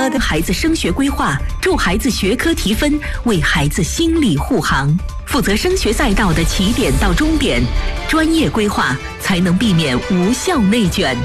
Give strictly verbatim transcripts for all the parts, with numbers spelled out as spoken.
我的孩子升学规划，助孩子学科提分，为孩子心理护航，负责升学赛道的起点到终点，专业规划才能避免无效内卷。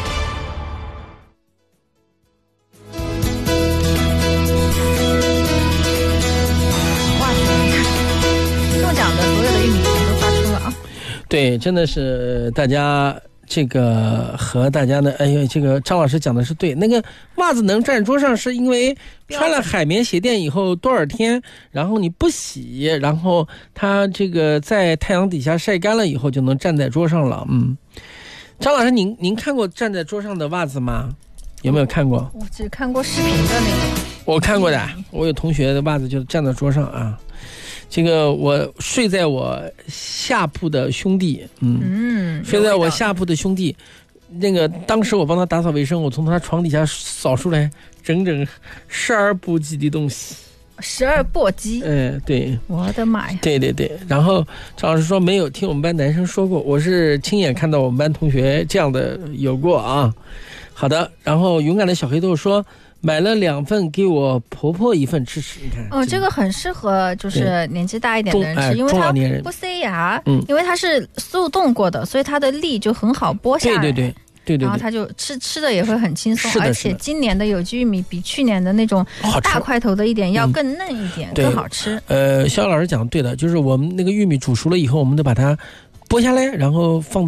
对，真的是大家这个和大家呢，哎呦，这个张老师讲的是对。那个袜子能站桌上，是因为穿了海绵鞋垫以后多少天，然后你不洗，然后它这个在太阳底下晒干了以后就能站在桌上了。嗯，张老师，您您看过站在桌上的袜子吗？有没有看过？ 我只看过视频的那个。 我看过的，我有同学的袜子就站在桌上啊。这个我睡在我下铺的兄弟，嗯，嗯睡在我下铺的兄弟，那个当时我帮他打扫卫生，我从他床底下扫出来整整十二簸箕的东西。 十二簸箕？ 嗯，对。 我的妈呀！ 对对对。然后张老师说没有听我们班男生说过，我是亲眼看到我们班同学这样的有过啊。好的，然后勇敢的小黑豆说。买了两份给我婆婆一份吃吃，你看。 哦，这个很适合就是年纪大一点的人吃， 哎、 因为它不塞牙， 嗯， 因为它是速冻过的，所以它的粒就很好剥下来。 对对对对对。 然后它就吃吃的也会很轻松， 而且今年的有机玉米比去年的那种大块头的一点要更嫩一点，嗯、更好吃。 呃，肖老师讲的对的，就是我们那个玉米煮熟了以后，我们得把它剥下来，然后放到